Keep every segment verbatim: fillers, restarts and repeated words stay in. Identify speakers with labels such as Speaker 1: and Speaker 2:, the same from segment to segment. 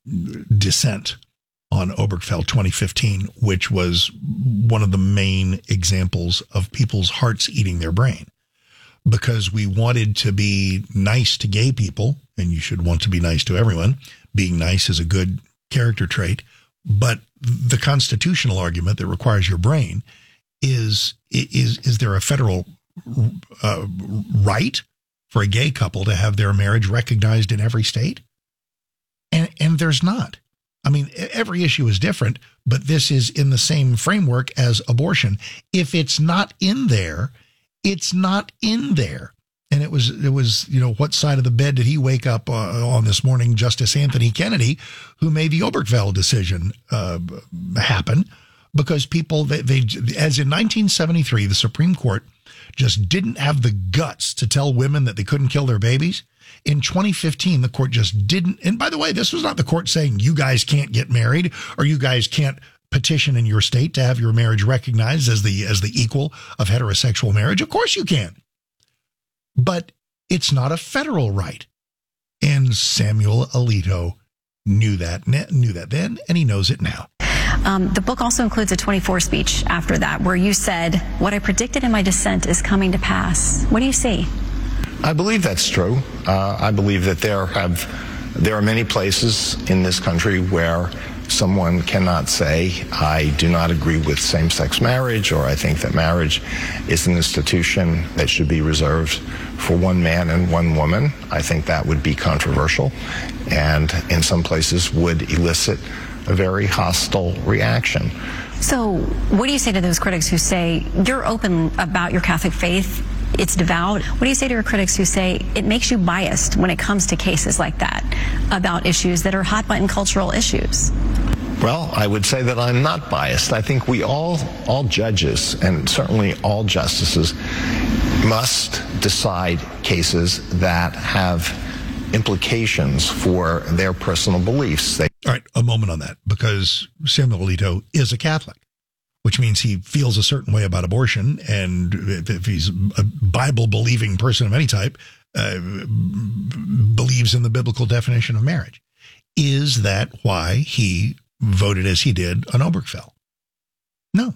Speaker 1: dissent on Obergefell twenty fifteen, which was one of the main examples of people's hearts eating their brain, because we wanted to be nice to gay people, and you should want to be nice to everyone. Being nice is a good character trait, but the constitutional argument that requires your brain is, is, is there a federal uh, right for a gay couple to have their marriage recognized in every state? And, and there's not. I mean, every issue is different, but this is in the same framework as abortion. If it's not in there, it's not in there. And it was, it was, you know, what side of the bed did he wake up uh, on this morning? Justice Anthony Kennedy, who made the Obergefell decision uh, happen, because people, they, they, as in nineteen seventy-three, the Supreme Court just didn't have the guts to tell women that they couldn't kill their babies. In twenty fifteen, the court just didn't. And by the way, this was not the court saying you guys can't get married or you guys can't petition in your state to have your marriage recognized as the as the equal of heterosexual marriage. Of course you can. But it's not a federal right. And Samuel Alito knew that, knew that then, and he knows it now.
Speaker 2: Um, the book also includes a twenty-four speech after that, where you said, what I predicted in my dissent is coming to pass. What do you see?
Speaker 3: I believe that's true. Uh, I believe that there have there are many places in this country where someone cannot say, I do not agree with same-sex marriage, or I think that marriage is an institution that should be reserved for one man and one woman. I think that would be controversial, and in some places would elicit a very hostile reaction.
Speaker 2: So what do you say to those critics who say, you're open about your Catholic faith, it's devout? What do you say to your critics who say it makes you biased when it comes to cases like that, about issues that are hot-button cultural issues?
Speaker 3: Well, I would say that I'm not biased. I think we all, all judges, and certainly all justices, must decide cases that have implications for their personal beliefs. They
Speaker 1: All right, a moment on that, because Samuel Alito is a Catholic, which means he feels a certain way about abortion, and if he's a Bible-believing person of any type, uh, believes in the biblical definition of marriage. Is that why he voted as he did on Obergefell? No.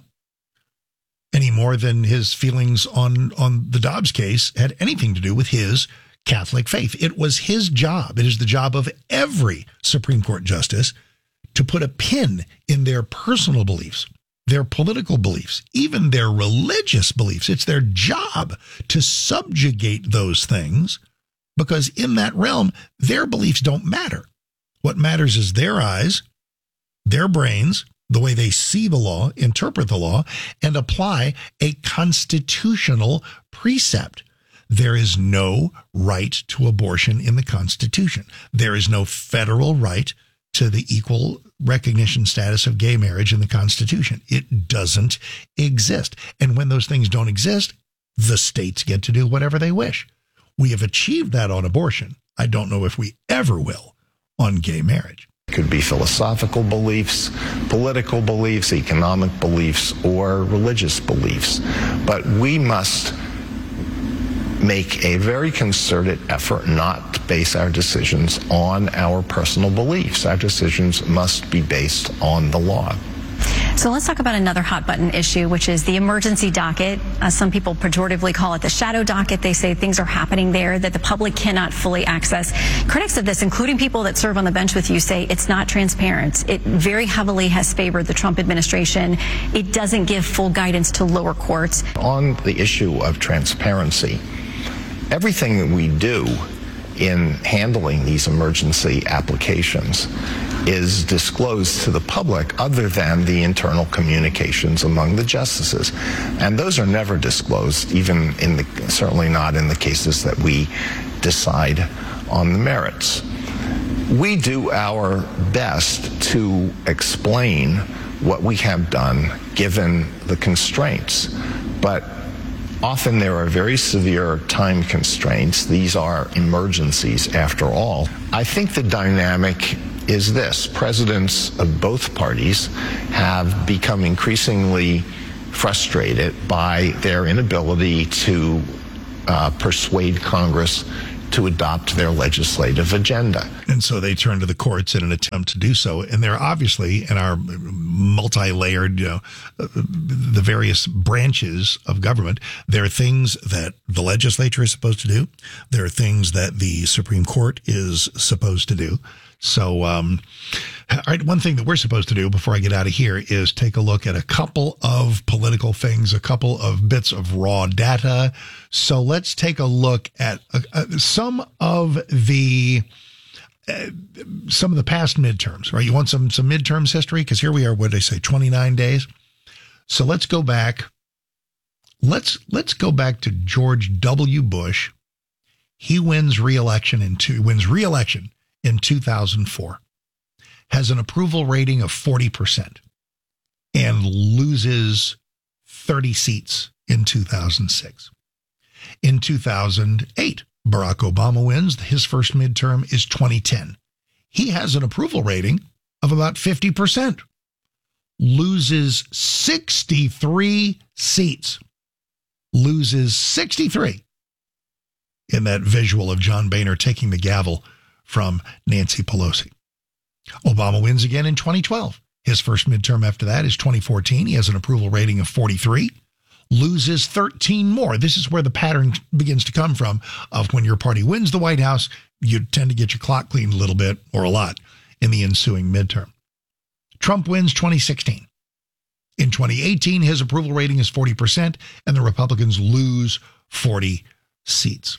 Speaker 1: Any more than his feelings on, on the Dobbs case had anything to do with his Catholic faith. It was his job. It is the job of every Supreme Court justice to put a pin in their personal beliefs, their political beliefs, even their religious beliefs. It's their job to subjugate those things, because in that realm, their beliefs don't matter. What matters is their eyes, their brains, the way they see the law, interpret the law, and apply a constitutional precept. There is no right to abortion in the Constitution. There is no federal right to the equal recognition status of gay marriage in the Constitution. It doesn't exist. And when those things don't exist, the states get to do whatever they wish. We have achieved that on abortion. I don't know if we ever will on gay marriage.
Speaker 3: It could be philosophical beliefs, political beliefs, economic beliefs, or religious beliefs. But we must make a very concerted effort not to base our decisions on our personal beliefs. Our decisions must be based on the law.
Speaker 2: So let's talk about another hot button issue, which is the emergency docket. Uh, some people pejoratively call it the shadow docket. They say things are happening there that the public cannot fully access. Critics of this, including people that serve on the bench with you, say it's not transparent. It very heavily has favored the Trump administration. It doesn't give full guidance to lower courts.
Speaker 3: On the issue of transparency, everything that we do in handling these emergency applications is disclosed to the public, other than the internal communications among the justices. And those are never disclosed, even in the, certainly not in the cases that we decide on the merits. We do our best to explain what we have done given the constraints, but often there are very severe time constraints. These are emergencies, after all. I think the dynamic is this. Presidents of both parties have become increasingly frustrated by their inability to uh, persuade Congress to adopt their legislative agenda.
Speaker 1: And so they turn to the courts in an attempt to do so. And they're obviously, in our multi-layered, you know, the various branches of government, there are things that the legislature is supposed to do. There are things that the Supreme Court is supposed to do. So, um, all right, one thing that we're supposed to do before I get out of here is take a look at a couple of political things, a couple of bits of raw data. So let's take a look at uh, uh, some of the uh, some of the past midterms, right? You want some some midterms history? Because here we are, what did I say, twenty-nine days? So let's go back. Let's let's go back to George W. Bush. He wins re-election in two wins re-election in two thousand four, has an approval rating of forty percent, and loses thirty seats in two thousand six. In two thousand eight, Barack Obama wins. His first midterm is twenty ten. He has an approval rating of about fifty percent, loses sixty-three seats, loses sixty-three in that visual of John Boehner taking the gavel from Nancy Pelosi. Obama wins again in twenty twelve. His first midterm after that is twenty fourteen. He has an approval rating of forty-three, loses thirteen more. This is where the pattern begins to come from of when your party wins the White House, you tend to get your clock cleaned a little bit or a lot in the ensuing midterm. Trump wins twenty sixteen. In twenty eighteen, his approval rating is forty percent, and the Republicans lose forty seats.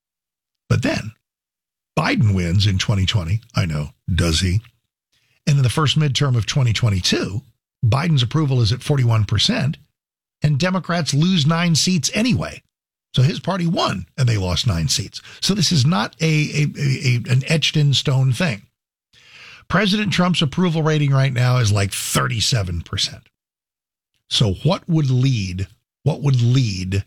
Speaker 1: But then Biden wins in twenty twenty. I know, does he? And in the first midterm of twenty twenty-two, Biden's approval is at forty-one percent, and Democrats lose nine seats anyway. So his party won, and they lost nine seats. So this is not a, a, a, a an etched-in-stone thing. President Trump's approval rating right now is like thirty-seven percent. So what would lead, what would lead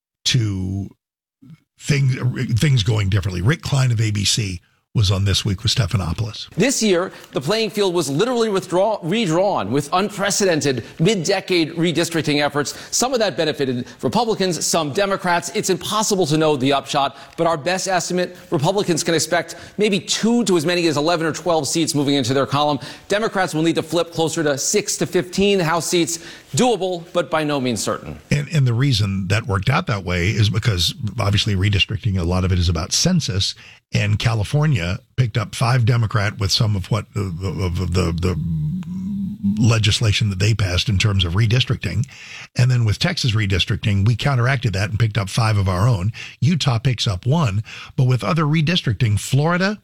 Speaker 1: to Things, things going differently? Rick Klein of A B C was on This Week with Stephanopoulos.
Speaker 4: This year, the playing field was literally withdraw, redrawn with unprecedented mid-decade redistricting efforts. Some of that benefited Republicans, some Democrats. It's impossible to know the upshot, but our best estimate, Republicans can expect maybe two to as many as eleven or twelve seats moving into their column. Democrats will need to flip closer to six to fifteen House seats. Doable, but by no means certain.
Speaker 1: And, and the reason that worked out that way is because obviously redistricting, a lot of it is about census, and California picked up five Democrat with some of what of the, the the legislation that they passed in terms of redistricting. And then with Texas redistricting, we counteracted that and picked up five of our own. Utah picks up one. But with other redistricting, Florida,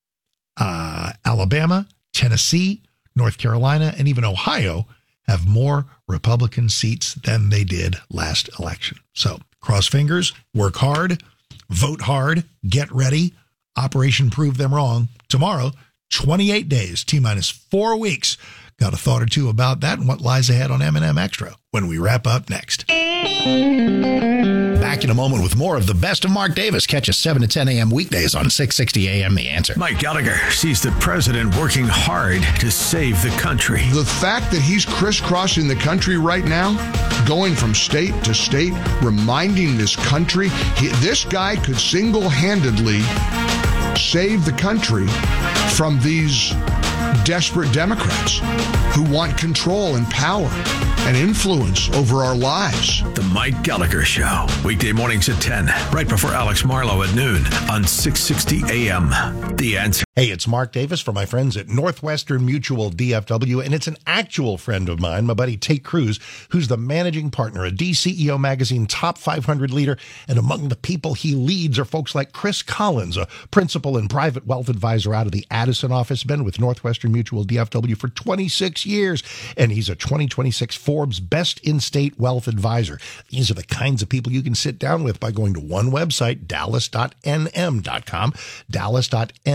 Speaker 1: uh, Alabama, Tennessee, North Carolina, and even Ohio have more Republican seats than they did last election. So cross fingers, work hard, vote hard, get ready. Operation Prove Them Wrong. Tomorrow, twenty-eight days, T-minus four weeks. Got a thought or two about that and what lies ahead on M and M Extra when we wrap up next. Back in a moment with more of the best of Mark Davis. Catch us seven to ten a.m. weekdays on six sixty A M The Answer.
Speaker 5: Mike Gallagher sees the president working hard to save the country.
Speaker 6: The fact that he's crisscrossing the country right now, going from state to state, reminding this country, he, this guy could single-handedly save the country from these desperate Democrats who want control and power and influence over our lives.
Speaker 5: The Mike Gallagher Show, weekday mornings at ten, right before Alex Marlowe at noon on six sixty A M The Answer.
Speaker 1: Hey, it's Mark Davis for my friends at Northwestern Mutual D F W, and it's an actual friend of mine, my buddy Tate Cruz, who's the managing partner, a D C E O Magazine top five hundred leader, and among the people he leads are folks like Chris Collins, a principal and private wealth advisor out of the Addison office, been with Northwestern Mutual D F W for twenty-six years, and he's a twenty twenty-six Forbes Best In-State Wealth Advisor. These are the kinds of people you can sit down with by going to one website, dallas dot n m dot com, dallas dot n m,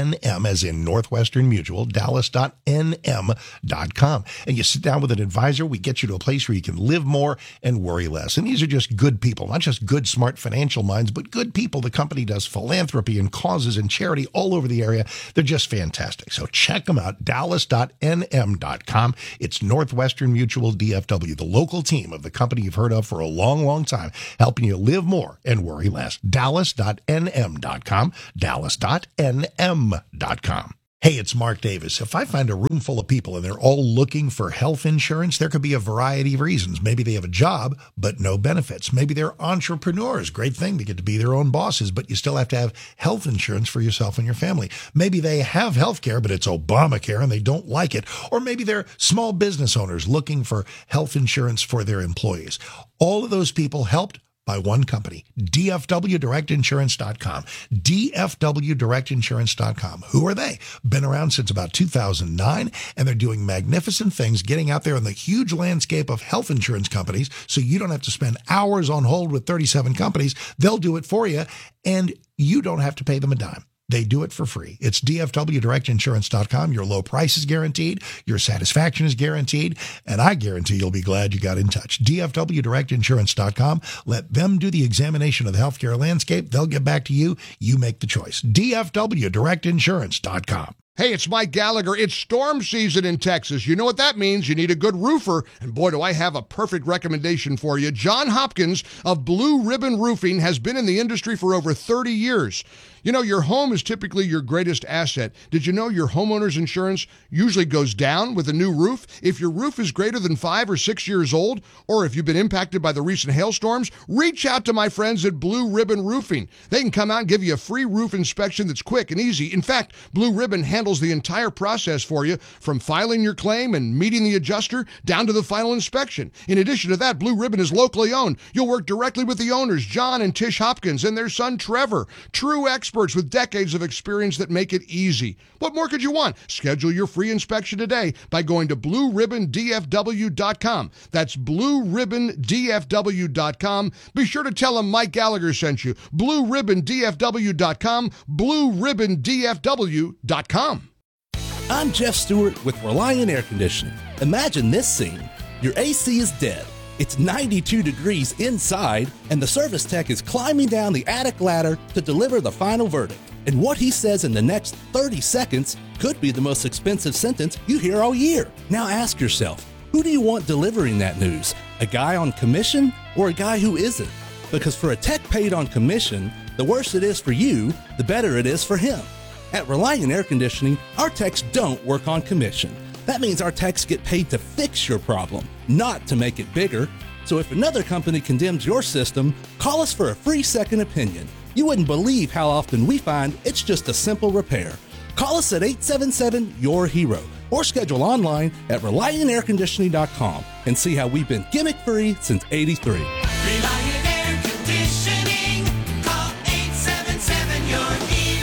Speaker 1: as in Northwestern Mutual, Dallas dot N M dot com. And you sit down with an advisor, we get you to a place where you can live more and worry less. And these are just good people, not just good, smart financial minds, but good people. The company does philanthropy and causes and charity all over the area. They're just fantastic. So check them out, Dallas dot N M dot com. It's Northwestern Mutual D F W, the local team of the company you've heard of for a long, long time, helping you live more and worry less. Dallas dot N M dot com, Dallas dot N M dot com. Hey, it's Mark Davis. If I find a room full of people and they're all looking for health insurance, there could be a variety of reasons. Maybe they have a job, but no benefits. Maybe they're entrepreneurs. Great thing to get to be their own bosses, but you still have to have health insurance for yourself and your family. Maybe they have health care, but it's Obamacare and they don't like it. Or maybe they're small business owners looking for health insurance for their employees. All of those people helped by one company, D F W Direct Insurance dot com. D F W Direct Insurance dot com. Who are they? Been around since about two thousand nine, and they're doing magnificent things, getting out there in the huge landscape of health insurance companies, so you don't have to spend hours on hold with thirty-seven companies. They'll do it for you, and you don't have to pay them a dime. They do it for free. It's D F W Direct Insurance dot com. Your low price is guaranteed. Your satisfaction is guaranteed. And I guarantee you'll be glad you got in touch. D F W Direct Insurance dot com. Let them do the examination of the healthcare landscape. They'll get back to you. You make the choice. D F W Direct Insurance dot com.
Speaker 6: Hey, it's Mike Gallagher. It's storm season in Texas. You know what that means. You need a good roofer. And boy, do I have a perfect recommendation for you. John Hopkins of Blue Ribbon Roofing has been in the industry for over thirty years. You know, your home is typically your greatest asset. Did you know your homeowner's insurance usually goes down with a new roof? If your roof is greater than five or six years old, or if you've been impacted by the recent hailstorms, reach out to my friends at Blue Ribbon Roofing. They can come out and give you a free roof inspection that's quick and easy. In fact, Blue Ribbon handles the entire process for you, from filing your claim and meeting the adjuster down to the final inspection. In addition to that, Blue Ribbon is locally owned. You'll work directly with the owners, John and Tish Hopkins, and their son, Trevor. True experts with decades of experience that make it easy. What more could you want? Schedule your free inspection today by going to Blue Ribbon D F W dot com. That's Blue Ribbon D F W dot com. Be sure to tell them Mike Gallagher sent you. Blue Ribbon D F W dot com. Blue Ribbon D F W dot com.
Speaker 7: I'm Jeff Stewart with Reliant Air Conditioning. Imagine this scene. Your A C is dead. It's ninety-two degrees inside, and the service tech is climbing down the attic ladder to deliver the final verdict. And what he says in the next thirty seconds could be the most expensive sentence you hear all year. Now ask yourself, who do you want delivering that news? A guy on commission or a guy who isn't? Because for a tech paid on commission, the worse it is for you, the better it is for him. At Reliant Air Conditioning, our techs don't work on commission. That means our techs get paid to fix your problem, not to make it bigger. So if another company condemns your system, call us for a free second opinion. You wouldn't believe how often we find it's just a simple repair. Call us at eight seven seven, Y O U R HERO or schedule online at Reliant Air Conditioning dot com and see how we've been gimmick-free since eighty-three.
Speaker 8: Reliant Air Conditioning. Call eight seven seven, Y O U R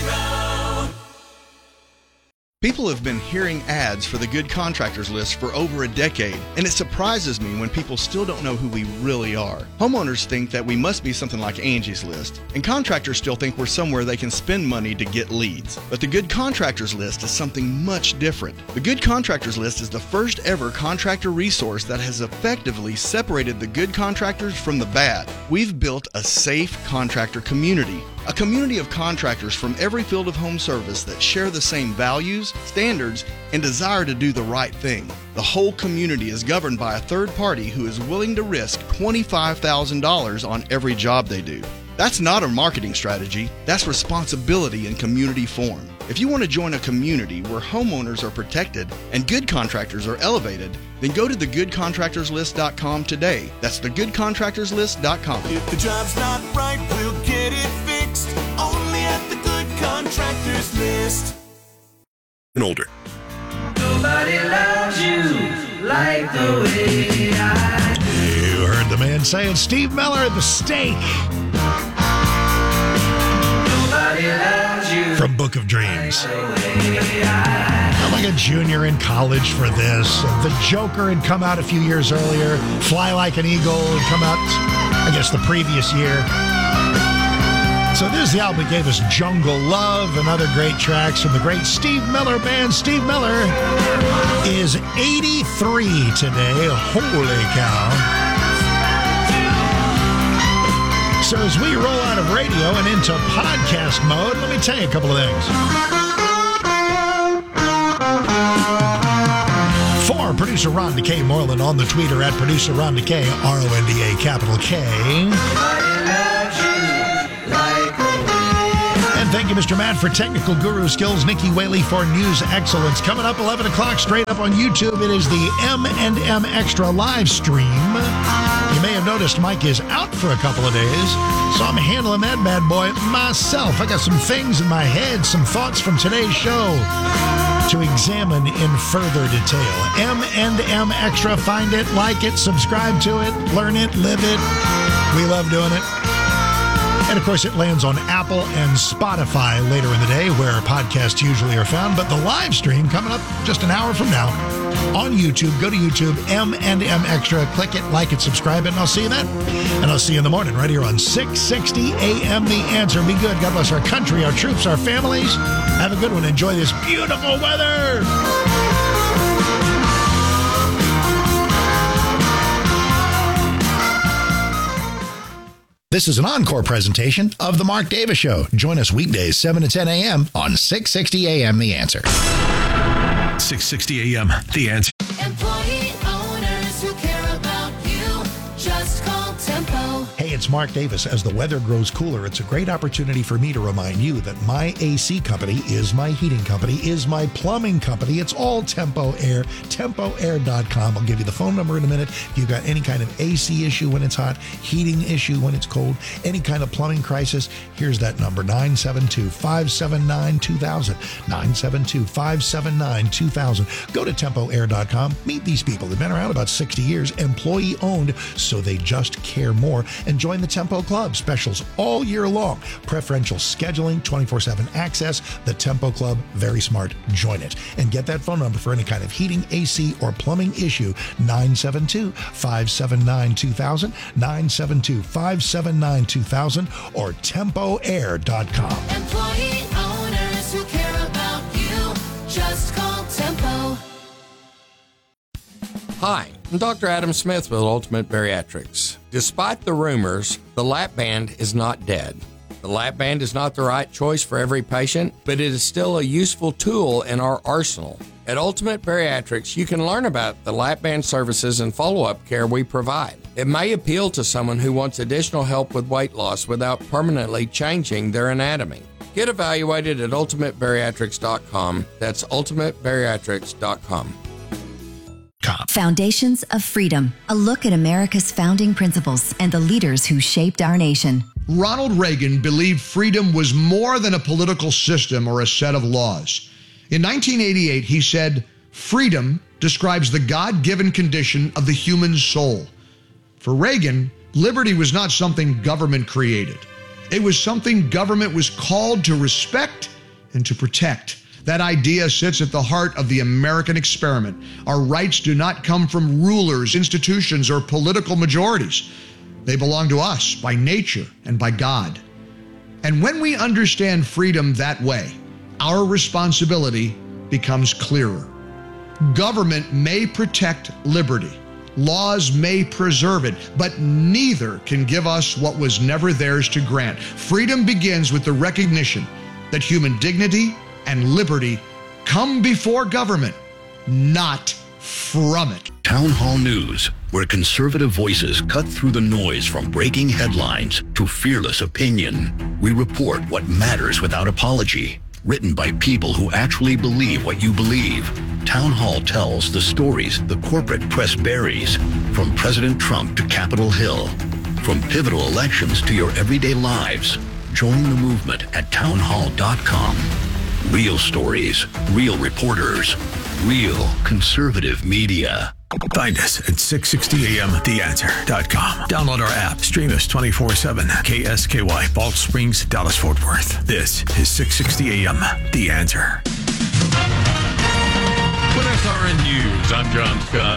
Speaker 8: HERO.
Speaker 9: People have been hearing ads for the Good Contractors List for over a decade, and it surprises me when people still don't know who we really are. Homeowners think that we must be something like Angie's List, and contractors still think we're somewhere they can spend money to get leads. But the Good Contractors List is something much different. The Good Contractors List is the first ever contractor resource that has effectively separated the good contractors from the bad. We've built a safe contractor community. A community of contractors from every field of home service that share the same values, standards, and desire to do the right thing. The whole community is governed by a third party who is willing to risk twenty-five thousand dollars on every job they do. That's not a marketing strategy, that's responsibility in community form. If you want to join a community where homeowners are protected and good contractors are elevated, then go to the good contractors list dot com today. That's the good contractors list dot com.
Speaker 8: If the job's not right, we'll get it fixed. Only at the Good Contractors List.
Speaker 5: And older.
Speaker 8: Nobody loves you like the way I do.
Speaker 1: You heard the man say it. Steve Miller, The Stake.
Speaker 8: Nobody loves you
Speaker 1: from Book of Dreams.
Speaker 8: like the way I do.
Speaker 1: I'm like a junior in college for this. The Joker had come out a few years earlier. Fly Like an Eagle had come out, I guess, the previous year. So this is the album that gave us Jungle Love and other great tracks from the great Steve Miller Band. Steve Miller is eighty-three today. Holy cow. So as we roll out of radio and into podcast mode, let me tell you a couple of things. For producer Ron DeKay Moreland on the Twitter at producer Ron DeKay, R O N D A capital K. And thank you, Mister Matt, for technical guru skills. Nikki Whaley for news excellence. Coming up eleven o'clock straight up on YouTube, it is the M and M Extra live stream. You may have noticed Mike is out for a couple of days, so I'm handling that bad boy myself. I got some things in my head, some thoughts from today's show to examine in further detail. M and M Extra. Find it, like it, subscribe to it, learn it, live it. We love doing it. And, of course, it lands on Apple and Spotify later in the day, where podcasts usually are found. But the live stream coming up just an hour from now on YouTube. Go to YouTube, M and M Extra. Click it, like it, subscribe it, and I'll see you then. And I'll see you in the morning right here on six sixty A M The Answer. Be good. God bless our country, our troops, our families. Have a good one. Enjoy this beautiful weather. This is an encore presentation of The Mark Davis Show. Join us weekdays, seven to ten a.m. on six sixty A M The Answer.
Speaker 5: six sixty A M The Answer.
Speaker 8: Employee owners who care about you, just call Tempo.
Speaker 1: Hey, it's Mark Davis. As the weather grows cooler, it's a great opportunity for me to remind you that my A C company is my heating company, is my plumbing company. It's all Tempo Air, tempo air dot com. I'll give you the phone number in a minute. If you've got any kind of A C issue when it's hot, heating issue when it's cold, any kind of plumbing crisis, here's that number, nine seven two, five seven nine, two thousand, nine seven two, five seven nine, two thousand. Go to tempo air dot com. Meet these people. They've been around about sixty years, employee owned, so they just care more. And join the Tempo Club. Specials all year long. Preferential scheduling, twenty-four seven access. The Tempo Club, very smart. Join it. And get that phone number for any kind of heating, A C, or plumbing issue, nine seven two, five seven nine, two thousand, nine seven two, five seven nine, two thousand, or tempo air dot com.
Speaker 8: Employee owners who care about you, just call Tempo.
Speaker 10: Hi, I'm Doctor Adam Smith with Ultimate Bariatrics. Despite the rumors, the lap band is not dead. The lap band is not the right choice for every patient, but it is still a useful tool in our arsenal. At Ultimate Bariatrics, you can learn about the lap band services and follow-up care we provide. It may appeal to someone who wants additional help with weight loss without permanently changing their anatomy. Get evaluated at ultimate bariatrics dot com. That's ultimate bariatrics dot com.
Speaker 11: Foundations of Freedom, a look at America's founding principles and the leaders who shaped our nation.
Speaker 6: Ronald Reagan believed freedom was more than a political system or a set of laws. In nineteen eighty-eight, he said, "Freedom describes the God-given condition of the human soul." For Reagan, liberty was not something government created. It was something government was called to respect and to protect. That idea sits at the heart of the American experiment. Our rights do not come from rulers, institutions, or political majorities. They belong to us by nature and by God. And when we understand freedom that way, our responsibility becomes clearer. Government may protect liberty. Laws may preserve it, but neither can give us what was never theirs to grant. Freedom begins with the recognition that human dignity and liberty come before government, not from it.
Speaker 12: Town Hall News, where conservative voices cut through the noise from breaking headlines to fearless opinion. We report what matters without apology. Written by people who actually believe what you believe. Town Hall tells the stories the corporate press buries, from President Trump to Capitol Hill, from pivotal elections to your everyday lives. Join the movement at town hall dot com. Real stories, real reporters, real conservative media.
Speaker 5: Find us at six sixty A M the answer dot com. Download our app. Stream us twenty-four seven. K S K Y, Balch Springs, Dallas, Fort Worth. This is six sixty A M The Answer.
Speaker 13: With S R N News, I'm John Scott.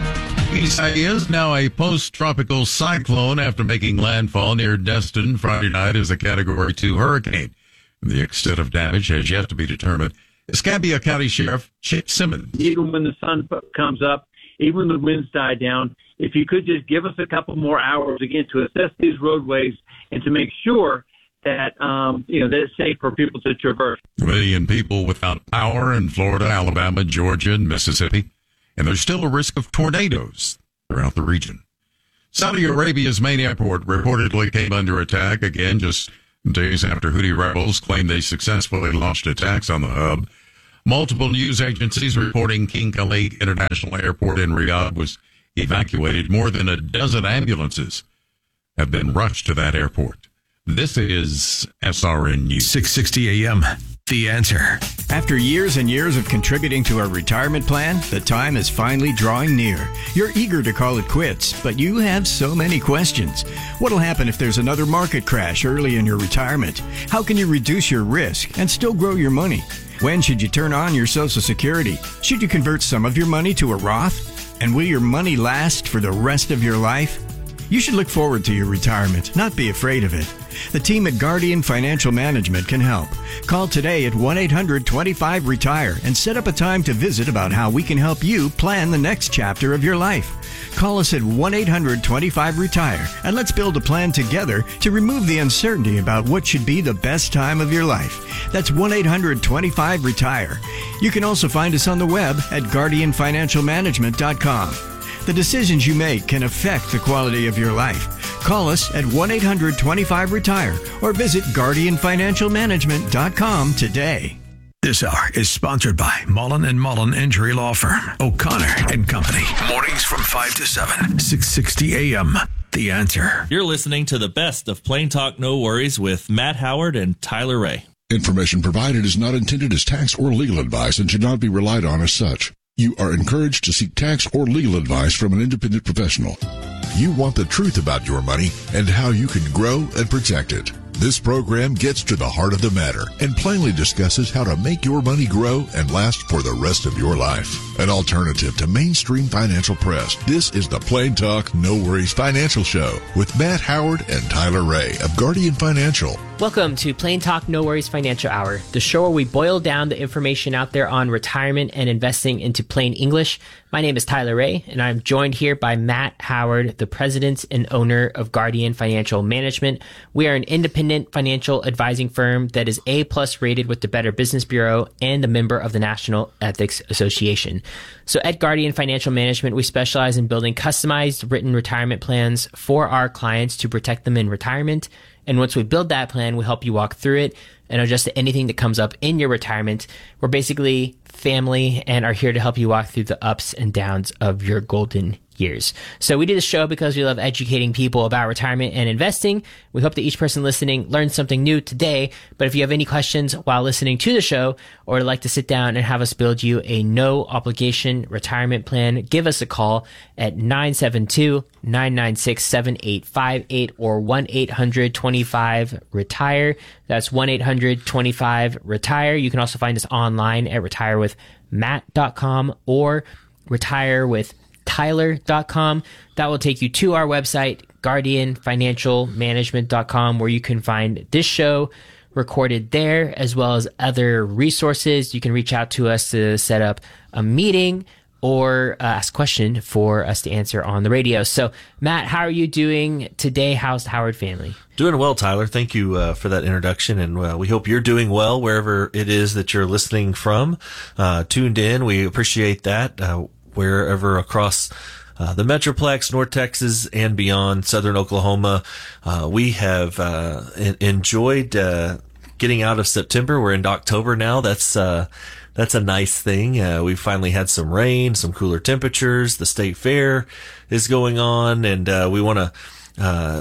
Speaker 13: Isai is now a post-tropical cyclone after making landfall near Destin Friday night as a Category two hurricane. The extent of damage has yet to be determined. Escambia County Sheriff Chip Simmons.
Speaker 14: Even when the sun comes up, even when the winds die down, if you could just give us a couple more hours again to assess these roadways and to make sure that um, you know that it's safe for people to traverse.
Speaker 13: A million people without power in Florida, Alabama, Georgia, and Mississippi, and there's still a risk of tornadoes throughout the region. Saudi Arabia's main airport reportedly came under attack again just days after Houthi rebels claimed they successfully launched attacks on the hub. Multiple news agencies reporting King Khalid International Airport in Riyadh was evacuated. More than a dozen ambulances have been rushed to that airport. This is S R N News.
Speaker 5: six sixty A M. The Answer.
Speaker 15: After years and years of contributing to our retirement plan, the time is finally drawing near. You're eager to call it quits, but you have so many questions. What'll happen if there's another market crash early in your retirement? How can you reduce your risk and still grow your money? When should you turn on your Social Security? Should you convert some of your money to a Roth? And will your money last for the rest of your life? You should look forward to your retirement, not be afraid of it. The team at Guardian Financial Management can help. Call today at one eight hundred twenty-five retire and set up a time to visit about how we can help you plan the next chapter of your life. Call us at one eight hundred twenty-five retire and let's build a plan together to remove the uncertainty about what should be the best time of your life. That's one eight hundred twenty-five retire. You can also find us on the web at guardian financial management dot com. The decisions you make can affect the quality of your life. Call us at one eight hundred twenty-five retire or visit guardian financial management dot com today.
Speaker 5: This hour is sponsored by Mullen and Mullen Injury Law Firm, O'Connor and Company. Mornings from five to seven, six sixty A M. The Answer.
Speaker 16: You're listening to the best of Plain Talk No Worries with Matt Howard and Tyler Ray.
Speaker 17: Information provided is not intended as tax or legal advice and should not be relied on as such. You are encouraged to seek tax or legal advice from an independent professional.
Speaker 18: You want the truth about your money and how you can grow and protect it. This program gets to the heart of the matter and plainly discusses how to make your money grow and last for the rest of your life. An alternative to mainstream financial press, this is the Plain Talk, No Worries Financial Show with Matt Howard and Tyler Ray of Guardian Financial.
Speaker 19: Welcome to Plain Talk No Worries Financial Hour, the show where we boil down the information out there on retirement and investing into plain English. My name is Tyler Ray, and I'm joined here by Matt Howard, the president and owner of Guardian Financial Management. We are an independent financial advising firm that is A-plus rated with the Better Business Bureau and a member of the National Ethics Association. So at Guardian Financial Management, we specialize in building customized written retirement plans for our clients to protect them in retirement. And once we build that plan, we help you walk through it and adjust to anything that comes up in your retirement. We're basically family and are here to help you walk through the ups and downs of your golden years. So we do this show because we love educating people about retirement and investing. We hope that each person listening learned something new today. But if you have any questions while listening to the show or would like to sit down and have us build you a no obligation retirement plan, give us a call at nine seven two, nine nine six, seven eight five eight or one eight hundred twenty-five retire. That's one eight hundred twenty-five retire. You can also find us online at retire with matt dot com or retire with tyler dot com. That will take you to our website, guardian financial management dot com, where you can find this show recorded there, as well as other resources. You can reach out to us to set up a meeting or uh, ask a question for us to answer on the radio. So, Matt, how are you doing today? How's the Howard family?
Speaker 20: Doing well, Tyler. Thank you uh, for that introduction, and uh, we hope you're doing well wherever it is that you're listening from. Uh, tuned in, we appreciate that. Uh, wherever across uh, the Metroplex, North Texas, and beyond, Southern Oklahoma. Uh, we have uh, en- enjoyed uh, getting out of September. We're into October now. That's uh, that's a nice thing. Uh, we finally had some rain, some cooler temperatures. The state fair is going on, and uh, we want to uh,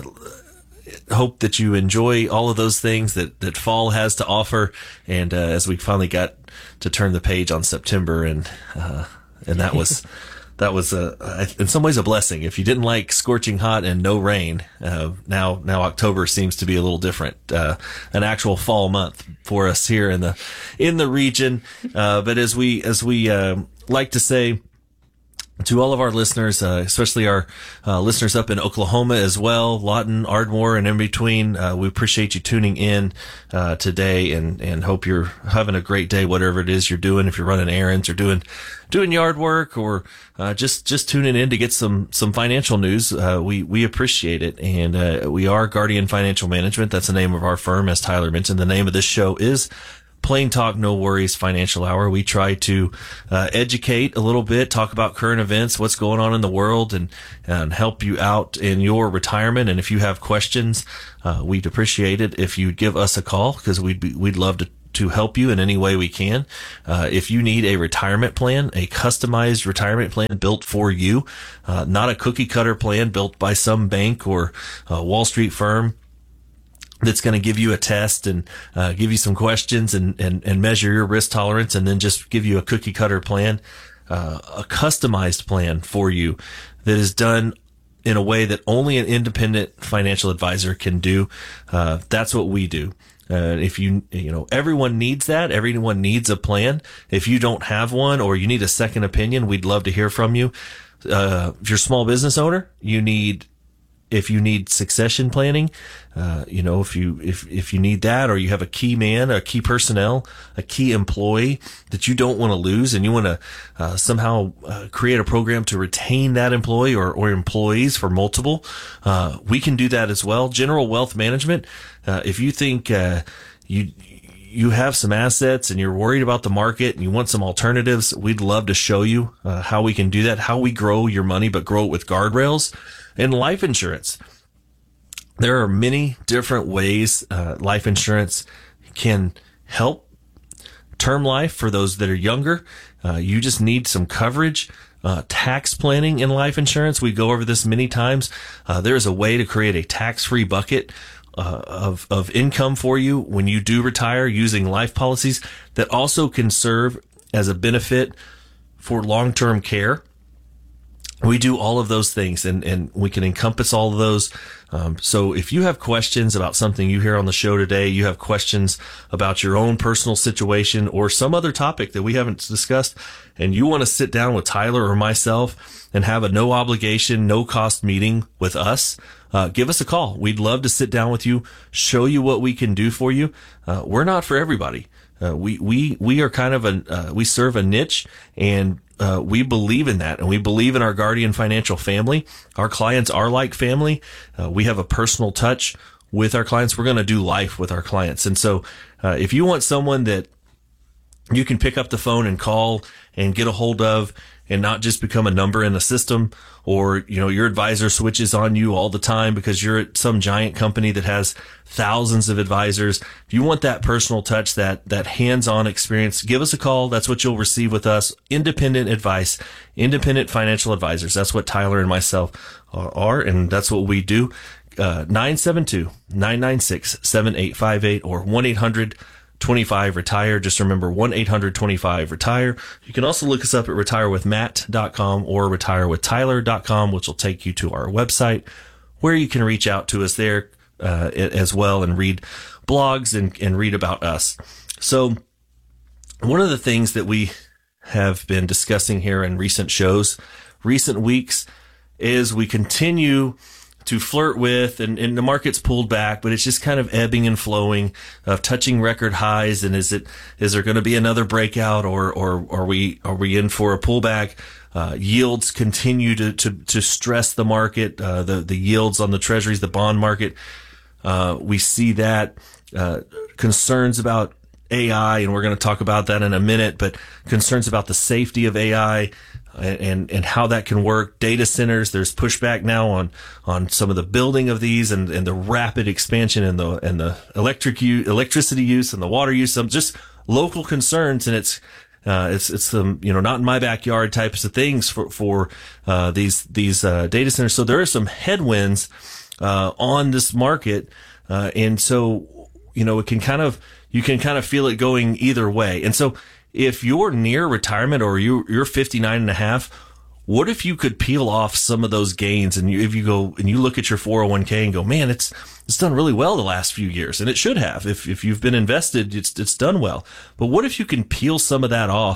Speaker 20: hope that you enjoy all of those things that, that fall has to offer. And uh, as we finally got to turn the page on September, and uh, and that was that was a, in some ways a blessing. If you didn't like scorching hot and no rain, uh, now now October seems to be a little different, uh, an actual fall month for us here in the in the region. Uh, but as we as we uh, like to say, to all of our listeners, uh, especially our uh, listeners up in Oklahoma as well, Lawton, Ardmore, and in between, uh, we appreciate you tuning in uh, today, and, and hope you're having a great day, whatever it is you're doing. If you're running errands or doing doing yard work, or uh, just just tuning in to get some some financial news, uh, we we appreciate it. And uh, we are Guardian Financial Management. That's the name of our firm, as Tyler mentioned. The name of this show is Plain Talk, No Worries Financial Hour. We try to uh, educate a little bit, talk about current events, what's going on in the world, and, and help you out in your retirement. And if you have questions, uh, we'd appreciate it if you'd give us a call, because we'd be, we'd love to to help you in any way we can. Uh, if you need a retirement plan, a customized retirement plan built for you, uh, not a cookie cutter plan built by some bank or uh, Wall Street firm that's going to give you a test and uh, give you some questions and, and, and measure your risk tolerance, and then just give you a cookie cutter plan, uh, a customized plan for you that is done in a way that only an independent financial advisor can do. Uh, that's what we do. Uh, if you, you know, everyone needs that. Everyone needs a plan. If you don't have one, or you need a second opinion, we'd love to hear from you. Uh, if you're a small business owner, you need, if you need succession planning, uh, you know, if you, if, if you need that, or you have a key man, a key personnel, a key employee that you don't want to lose, and you want to, uh, somehow, uh, create a program to retain that employee, or, or employees for multiple, uh, we can do that as well. General Wealth Management. Uh, if you think, uh, you, you have some assets and you're worried about the market and you want some alternatives, we'd love to show you, uh, how we can do that, how we grow your money, but grow it with guardrails. And life insurance. There are many different ways uh, life insurance can help. Term life, for those that are younger, uh, you just need some coverage. Uh, tax planning in life insurance, we go over this many times. Uh, there is a way to create a tax-free bucket uh, of, of income for you when you do retire, using life policies that also can serve as a benefit for long-term care. We do all of those things, and, and we can encompass all of those. Um, so if you have questions about something you hear on the show today, you have questions about your own personal situation or some other topic that we haven't discussed, and you want to sit down with Tyler or myself and have a no obligation, no cost meeting with us, uh, give us a call. We'd love to sit down with you, show you what we can do for you. Uh, we're not for everybody. Uh, we, we, we are kind of a, uh, we serve a niche, and Uh, we believe in that, and we believe in our Guardian Financial family. Our clients are like family. Uh, we have a personal touch with our clients. We're going to do life with our clients. And so, uh, if you want someone that you can pick up the phone and call and get a hold of, and not just become a number in the system, or, you know, your advisor switches on you all the time because you're at some giant company that has thousands of advisors. If you want that personal touch, that, that hands-on experience, give us a call. That's what you'll receive with us. Independent advice, independent financial advisors. That's what Tyler and myself are, and that's what we do. Uh, nine seven two, nine nine six, seven eight five eight or one eight hundred twenty-five retire. Just remember one eight hundred twenty-five retire. You can also look us up at retire with matt dot com or retire with tyler dot com, which will take you to our website where you can reach out to us there uh, as well and read blogs and, and read about us. So one of the things that we have been discussing here in recent shows, recent weeks, is we continue to flirt with, and, and the market's pulled back, but it's just kind of ebbing and flowing, of touching record highs. And is it, is there going to be another breakout, or, or are we, are we in for a pullback? Uh, yields continue to, to, to stress the market, uh, the, the yields on the treasuries, the bond market. Uh, we see that, uh, concerns about A I, and we're going to talk about that in a minute, but concerns about the safety of A I, and, and how that can work. Data centers, there's pushback now on, on some of the building of these, and, and the rapid expansion and the, and the electric use, electricity use and the water use, some just local concerns. And it's, uh, it's, it's the, you know, not in my backyard types of things for, for, uh, these, these, uh, data centers. So there are some headwinds, uh, on this market. Uh, and so, you know, it can kind of, you can kind of feel it going either way. And so, if you're near retirement, or you, you're fifty-nine and a half, what if you could peel off some of those gains, and you, if you go and you look at your four oh one k and go, man, it's, it's done really well the last few years, and it should have. If, if you've been invested, it's, it's done well. But what if you can peel some of that off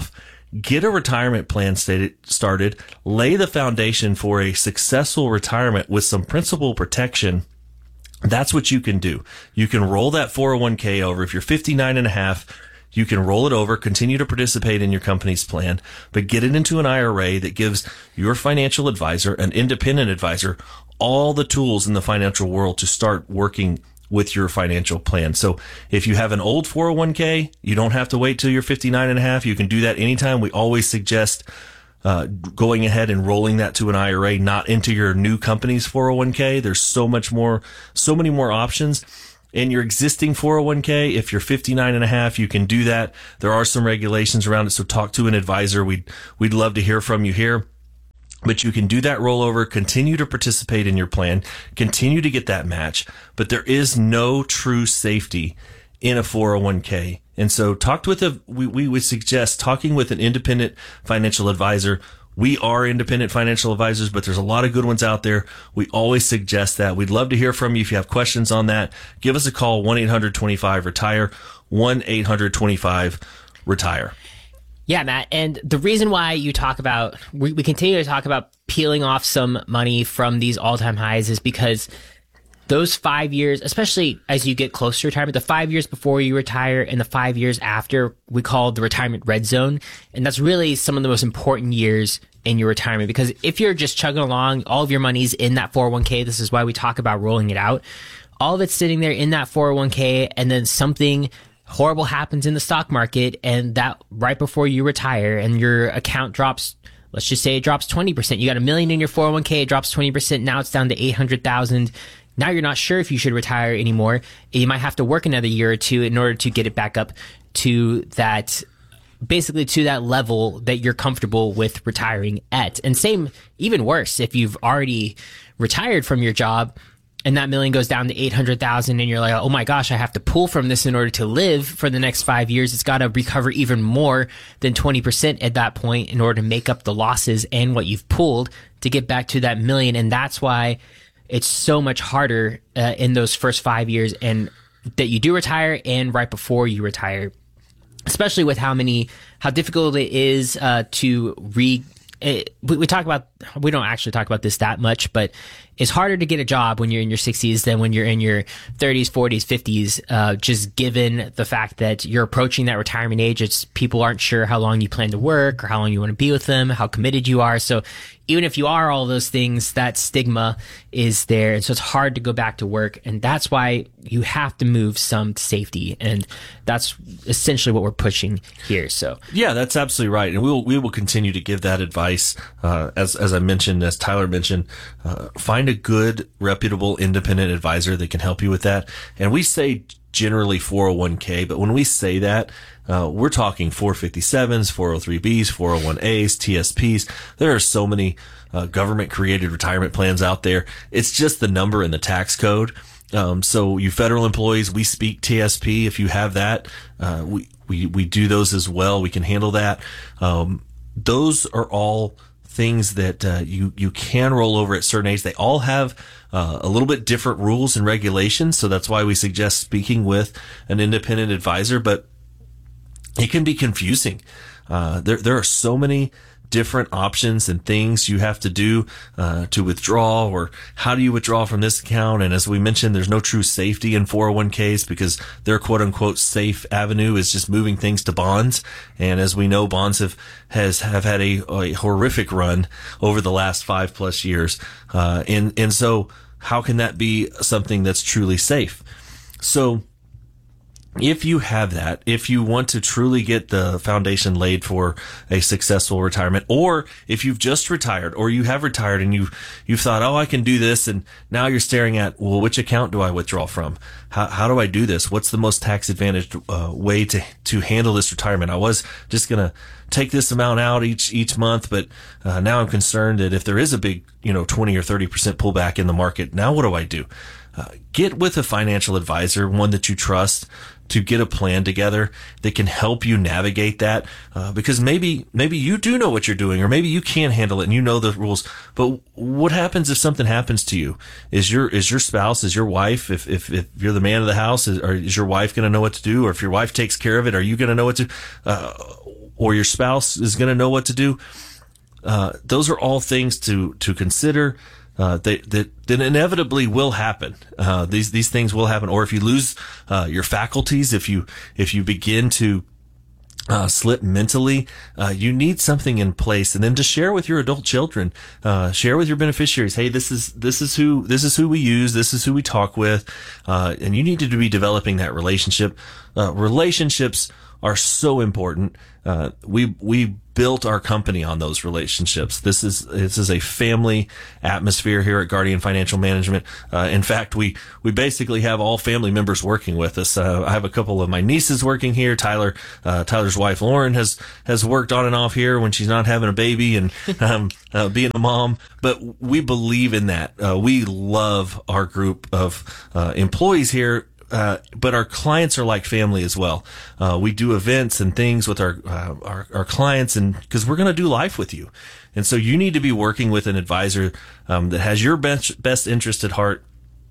Speaker 20: get a retirement plan stated, started, lay the foundation for a successful retirement with some principal protection. That's what you can do. You can roll that four oh one k over. If you're fifty-nine and a half, you can roll it over, continue to participate in your company's plan, but get it into an I R A that gives your financial advisor, an independent advisor, all the tools in the financial world to start working with your financial plan. So if you have an old four oh one k, you don't have to wait till you're fifty-nine and a half. You can do that anytime. We always suggest uh, going ahead and rolling that to an I R A, not into your new company's four oh one k. There's so much more, so many more options. In your existing four oh one k, if you're fifty-nine and a half, you can do that. There are some regulations around it, so talk to an advisor. We'd, we'd love to hear from you here. But you can do that rollover, continue to participate in your plan, continue to get that match. But there is no true safety in a four oh one k. And so talk with a, we, we would suggest talking with an independent financial advisor. We are independent financial advisors, but there's a lot of good ones out there. We always suggest that. We'd love to hear from you. If you have questions on that, give us a call, one eight hundred twenty-five retire, one eight hundred twenty-five retire.
Speaker 19: Yeah, Matt. And the reason why you talk about, we, we continue to talk about peeling off some money from these all-time highs is because those five years, especially as you get close to retirement, the five years before you retire and the five years after, we call the retirement red zone. And that's really some of the most important years in your retirement, because if you're just chugging along, all of your money's in that four oh one k. This is why we talk about rolling it out. All of it's sitting there in that four oh one k, and then something horrible happens in the stock market, and that right before you retire and your account drops, let's just say it drops twenty percent. You got a million in your four oh one k, it drops twenty percent. Now it's down to eight hundred thousand. Now you're not sure if you should retire anymore. You might have to work another year or two in order to get it back up to that, basically to that level that you're comfortable with retiring at. And same, even worse, if you've already retired from your job and that million goes down to eight hundred thousand and you're like, oh my gosh, I have to pull from this in order to live for the next five years. It's got to recover even more than twenty percent at that point in order to make up the losses and what you've pulled to get back to that million. And that's why it's so much harder uh, in those first five years and that you do retire and right before you retire, especially with how many, how difficult it is uh, to re. It, we, we talk about, we don't actually talk about this that much, but it's harder to get a job when you're in your sixties than when you're in your thirties, forties, fifties, uh, just given the fact that you're approaching that retirement age. It's people aren't sure how long you plan to work or how long you want to be with them, how committed you are. So even if you are all those things, that stigma is there. And so it's hard to go back to work. And that's why you have to move some to safety. And that's essentially what we're pushing here. So
Speaker 20: yeah, that's absolutely right. And we will, we will continue to give that advice. Uh, as, as I mentioned, as Tyler mentioned, uh, find a good, reputable, independent advisor that can help you with that. And we say generally four oh one k, but when we say that, uh, we're talking four fifty-sevens, four oh three b's, four oh one a's, T S P's. There are so many uh, government created retirement plans out there. It's just the number in the tax code. Um, so you federal employees, we speak T S P. If you have that, uh, we, we, we do those as well. We can handle that. Um, those are all things that uh, you you can roll over at certain age. They all have uh, a little bit different rules and regulations, so that's why we suggest speaking with an independent advisor. But it can be confusing. Uh, there there are so many different options and things you have to do uh, to withdraw, or how do you withdraw from this account? And as we mentioned, there's no true safety in four oh one k's because their quote unquote safe avenue is just moving things to bonds. And as we know, bonds have has have had a, a horrific run over the last five plus years. Uh, and and so how can that be something that's truly safe? So if you have that, if you want to truly get the foundation laid for a successful retirement, or if you've just retired or you have retired and you, you've thought, oh, I can do this. And now you're staring at, well, which account do I withdraw from? How, how do I do this? What's the most tax advantaged uh, way to, to handle this retirement? I was just going to take this amount out each, each month, but uh, now I'm concerned that if there is a big, you know, twenty or thirty percent pullback in the market, now what do I do? Uh, get with a financial advisor, one that you trust, to get a plan together that can help you navigate that, uh, because maybe maybe you do know what you're doing, or maybe you can handle it and you know the rules. But what happens if something happens to you? Is your is your spouse, is your wife, if if, if you're the man of the house, is, or is your wife going to know what to do? Or if your wife takes care of it, are you going to know what to? Uh, or your spouse is going to know what to do. Uh, those are all things to, to consider. Uh, that, that, that inevitably will happen. Uh, these, these things will happen. Or if you lose, uh, your faculties, if you, if you begin to, uh, slip mentally, uh, you need something in place. And then to share with your adult children, uh, share with your beneficiaries, hey, this is, this is who, this is who we use. This is who we talk with. Uh, and you need to be developing that relationship. Uh, relationships are so important. Uh, we, we built our company on those relationships. This is, this is a family atmosphere here at Guardian Financial Management. Uh, in fact, we, we basically have all family members working with us. Uh, I have a couple of my nieces working here. Tyler, uh, Tyler's wife, Lauren, has, has worked on and off here when she's not having a baby and, um, uh, being a mom. But we believe in that. Uh, we love our group of, uh, employees here. Uh, but our clients are like family as well. Uh, we do events and things with our, uh, our, our clients, and because we're going to do life with you. And so you need to be working with an advisor, um, that has your best, best interest at heart,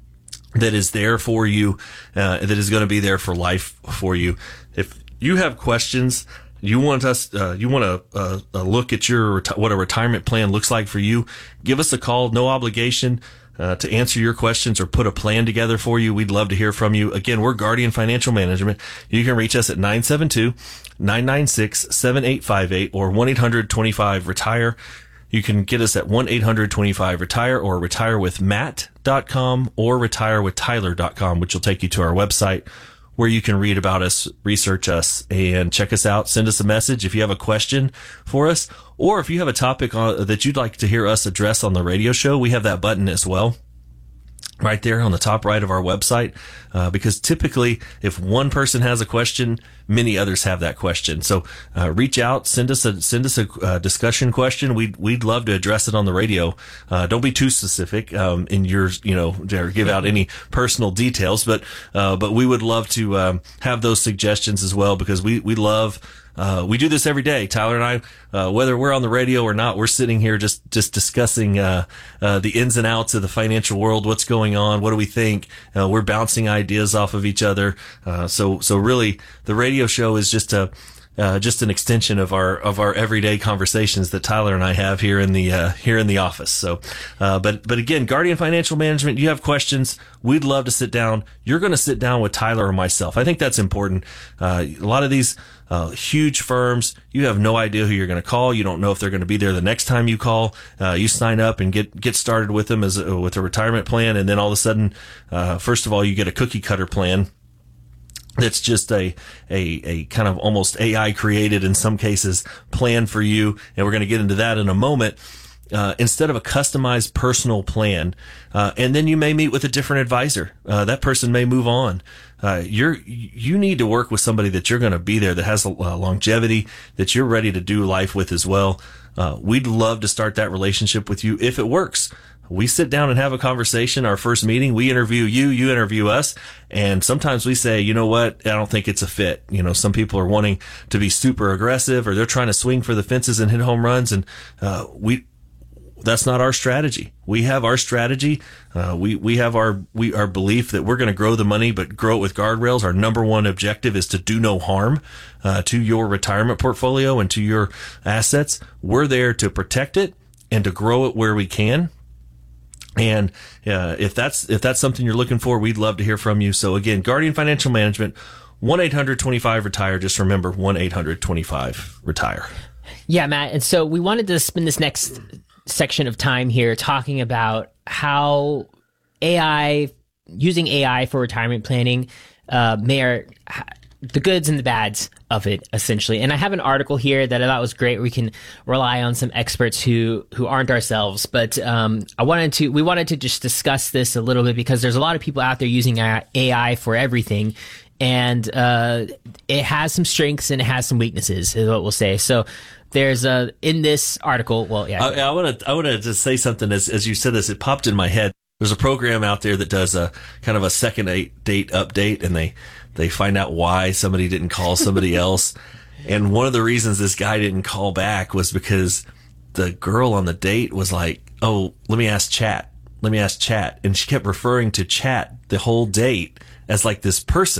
Speaker 20: that is there for you, uh, that is going to be there for life for you. If you have questions, you want us, uh, you want to, uh, uh, look at your, reti- what a retirement plan looks like for you, give us a call, no obligation. Uh, to answer your questions or put a plan together for you. We'd love to hear from you. Again, we're Guardian Financial Management. You can reach us at nine seven two, nine nine six, seven eight five eight or one eight hundred twenty-five retire. You can get us at one eight hundred twenty-five retire or retire with matt dot com or retire with tyler dot com, which will take you to our website where you can read about us, research us, and check us out. Send us a message if you have a question for us, or if you have a topic on, that you'd like to hear us address on the radio show. We have that button as well, right there on the top right of our website, uh, because typically if one person has a question, many others have that question. So uh, reach out, send us a send us a uh, discussion question. We'd we'd love to address it on the radio. Uh, don't be too specific um, in your, you know, or give out any personal details, but uh, but we would love to um, have those suggestions as well, because we we love. Uh, we do this every day. Tyler and I, uh, whether we're on the radio or not, we're sitting here just, just discussing, uh, uh, the ins and outs of the financial world. What's going on? What do we think? Uh, we're bouncing ideas off of each other. Uh, so, so really the radio show is just a, uh, just an extension of our, of our everyday conversations that Tyler and I have here in the, uh, here in the office. So, uh, but, but again, Guardian Financial Management, you have questions. We'd love to sit down. You're going to sit down with Tyler or myself. I think that's important. Uh, a lot of these, Uh, huge firms, you have no idea who you're going to call. You don't know if they're going to be there the next time you call. Uh, you sign up and get, get started with them as a, with a retirement plan. And then all of a sudden, uh, first of all, you get a cookie cutter plan that's just a, a, a kind of almost A I created in some cases plan for you. And we're going to get into that in a moment. Uh, instead of a customized personal plan. Uh, and then you may meet with a different advisor. Uh, that person may move on. Uh, you're, you need to work with somebody that you're going to be there, that has a, a longevity, that you're ready to do life with as well. Uh, we'd love to start that relationship with you if it works. We sit down and have a conversation. Our first meeting, we interview you, you interview us. And sometimes we say, you know what? I don't think it's a fit. You know, some people are wanting to be super aggressive, or they're trying to swing for the fences and hit home runs. And, uh, we, that's not our strategy. We have our strategy. Uh, we, we have our, we, our belief that we're going to grow the money, but grow it with guardrails. Our number one objective is to do no harm, uh, to your retirement portfolio and to your assets. We're there to protect it and to grow it where we can. And, uh, if that's, if that's something you're looking for, we'd love to hear from you. So again, Guardian Financial Management, one eight hundred twenty-five retire. Just remember, one eight hundred twenty-five retire.
Speaker 19: Yeah, Matt. And so we wanted to spend this next section of time here talking about how A I, using A I for retirement planning, uh, may or, the goods and the bads of it, essentially. And I have an article here that I thought was great. We can rely on some experts who, who aren't ourselves. But um, I wanted to, we wanted to just discuss this a little bit, because there's a lot of people out there using A I for everything. And uh, it has some strengths and it has some weaknesses, is what we'll say. So there's a, in this article, well, yeah.
Speaker 20: I, I want to, I want to just say something as, as you said this, it popped in my head. There's a program out there that does a kind of a second date update, and they, they find out why somebody didn't call somebody else. And one of the reasons this guy didn't call back was because the girl on the date was like, oh, let me ask Chat. Let me ask Chat. And she kept referring to Chat the whole date as like this person.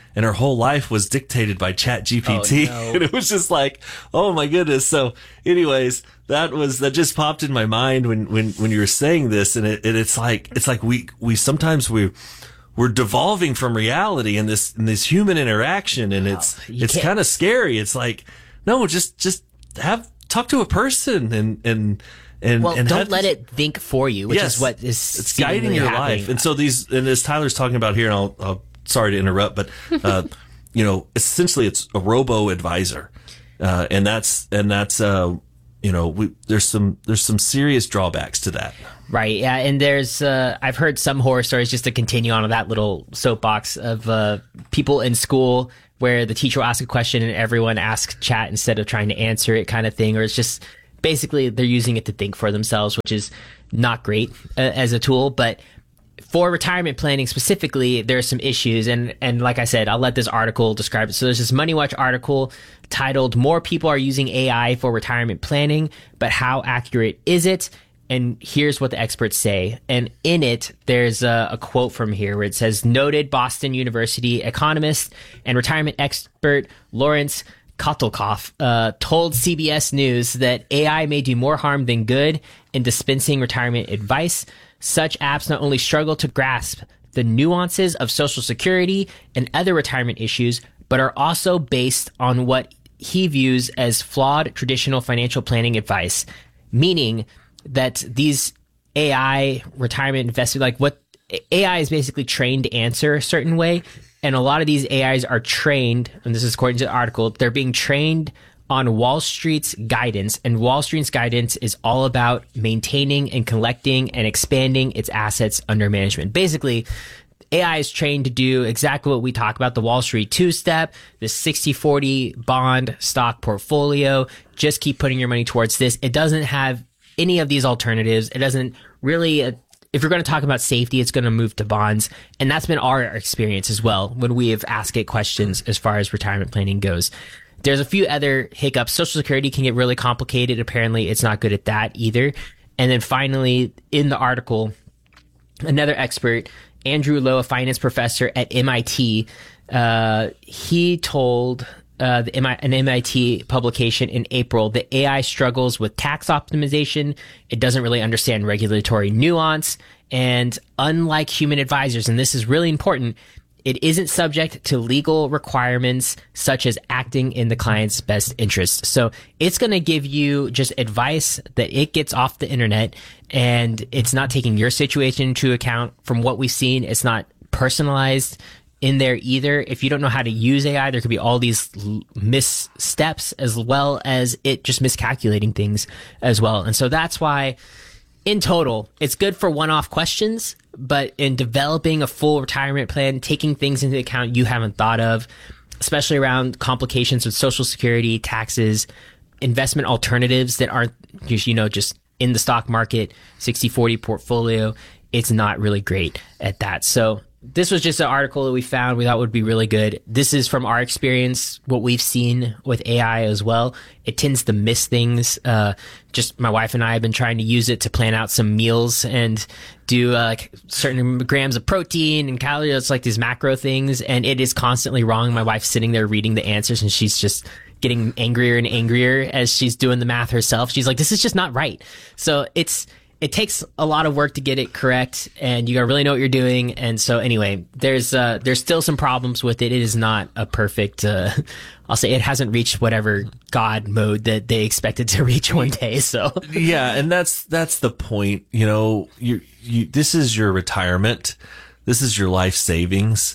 Speaker 20: and her whole life was dictated by Chat G P T.
Speaker 19: Oh, no.
Speaker 20: And it was just like, oh my goodness. So anyways, that was, that just popped in my mind when, when, when you were saying this. And it, and it's like, it's like we, we sometimes we, we're devolving from reality in this, in this human interaction. And it's,
Speaker 19: Oh, you
Speaker 20: it's
Speaker 19: can't-
Speaker 20: kind of scary. It's like, no, just, just have, talk to a person and, and, and,
Speaker 19: well,
Speaker 20: and
Speaker 19: don't
Speaker 20: have
Speaker 19: let
Speaker 20: this-
Speaker 19: it think for you, which
Speaker 20: Yes.
Speaker 19: is what is
Speaker 20: it's guiding
Speaker 19: seemingly
Speaker 20: your
Speaker 19: happening.
Speaker 20: life. And so these, and as Tyler's talking about here, and I'll, I'll sorry to interrupt, but, uh, you know, essentially it's a robo advisor. Uh, and that's, and that's, uh, you know, we, there's some, there's some serious drawbacks to that.
Speaker 19: Right. Yeah. And there's, uh, I've heard some horror stories just to continue on that little soapbox of, uh, people in school where the teacher will ask a question and everyone asks chat instead of trying to answer it kind of thing. Or it's just basically they're using it to think for themselves, which is not great uh, as a tool. But for retirement planning specifically, there are some issues. And, and like I said, I'll let this article describe it. So there's this MoneyWatch article titled "More People Are Using A I for Retirement Planning, but How Accurate Is It?" And here's what the experts say. And in it, there's a, a quote from here where it says, noted Boston University economist and retirement expert Lawrence Kotelkoff uh, told C B S News that A I may do more harm than good in dispensing retirement advice. Such apps not only struggle to grasp the nuances of Social Security and other retirement issues, but are also based on what he views as flawed traditional financial planning advice, meaning that these A I retirement investors, like what A I is basically trained to answer a certain way. And a lot of these A Is are trained, and this is according to the article, they're being trained on Wall Street's guidance. And Wall Street's guidance is all about maintaining and collecting and expanding its assets under management. Basically, A I is trained to do exactly what we talk about, the Wall Street two-step, the sixty forty bond stock portfolio. Just keep putting your money towards this. It doesn't have any of these alternatives. It doesn't really, uh, if you're going to talk about safety, it's going to move to bonds. And that's been our experience as well when we have asked it questions as far as retirement planning goes. There's a few other hiccups. Social Security can get really complicated. Apparently, it's not good at that either. And then finally, in the article, another expert, Andrew Lowe, a finance professor at M I T, uh, he told uh, the M I, an M I T publication in April that A I struggles with tax optimization. It doesn't really understand regulatory nuance. And unlike human advisors, and this is really important, it isn't subject to legal requirements such as acting in the client's best interest. So it's going to give you just advice that it gets off the internet, and it's not taking your situation into account. From what we've seen, it's not personalized in there either. If you don't know how to use A I, there could be all these l- missteps, as well as it just miscalculating things as well. And so that's why, in total, it's good for one-off questions, but in developing a full retirement plan, taking things into account you haven't thought of, especially around complications with Social Security, taxes, investment alternatives that aren't, you know, just in the stock market, sixty forty portfolio, it's not really great at that. So this was just an article that we found we thought would be really good. This is from our experience, what we've seen with A I as well. It tends to miss things. Uh, just my wife and I have been trying to use it to plan out some meals and do uh, like certain grams of protein and calories. It's like these macro things, and it is constantly wrong. My wife's sitting there reading the answers, and she's just getting angrier and angrier as she's doing the math herself. She's like, this is just not right. So it's, it takes a lot of work to get it correct, and you gotta really know what you're doing. And so anyway, there's uh there's still some problems with it. It is not a perfect uh I'll say it hasn't reached whatever God mode that they expected to reach one day. So
Speaker 20: yeah, and that's that's the point. You know, you you this is your retirement. This is your life savings.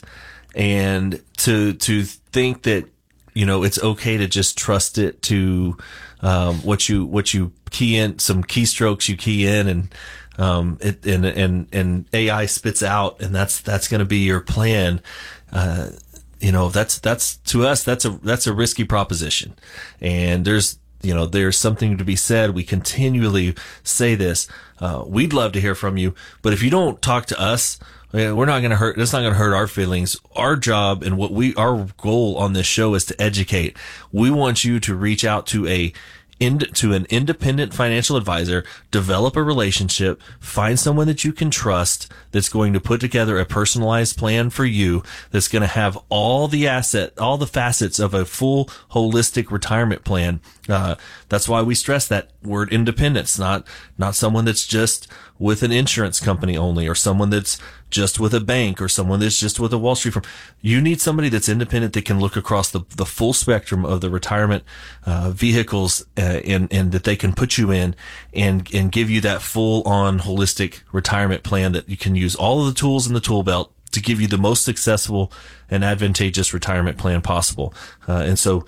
Speaker 20: And to to think that, you know, it's okay to just trust it to um what you what you key in, some keystrokes you key in, and um it and and and A I spits out, and that's that's going to be your plan. Uh you know, that's that's to us that's a that's a risky proposition. And there's you know there's something to be said. We continually say this. Uh we'd love to hear from you, but if you don't talk to us, we're not going to hurt. That's not going to hurt our feelings. Our job and what we, our goal on this show is to educate. We want you to reach out to a, in, to an independent financial advisor, develop a relationship, find someone that you can trust that's going to put together a personalized plan for you that's going to have all the asset, all the facets of a full holistic retirement plan. Uh, that's why we stress that word independence, not, not someone that's just with an insurance company only, or someone that's just with a bank, or someone that's just with a Wall Street firm. You need somebody that's independent that can look across the, the full spectrum of the retirement uh, vehicles uh, and, and that they can put you in and, and give you that full on holistic retirement plan that you can use all of the tools in the tool belt to give you the most successful and advantageous retirement plan possible. Uh, and so